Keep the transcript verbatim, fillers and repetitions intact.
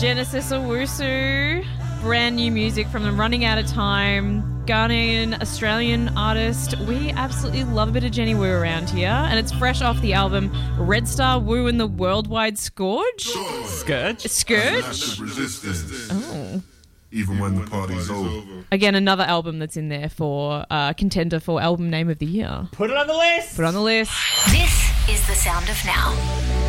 Genesis Owusu. Brand new music from them, Running Out of Time. Ghanaian Australian artist. We absolutely love a bit of Jenny Wu around here, and it's fresh off the album Red Star Wu and the Worldwide Scourge. Scourge? Scourge? Oh. Even when the party's over. Again, another album that's in there for uh, contender for album name of the year. Put it on the list. Put it on the list. This is the sound of now.